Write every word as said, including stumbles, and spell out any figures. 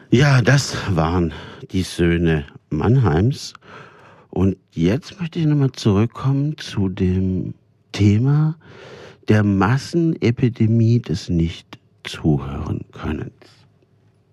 Ja, das waren die Söhne Mannheims. Und jetzt möchte ich nochmal zurückkommen zu dem Thema der Massenepidemie des Nicht-Zuhören-Könnens.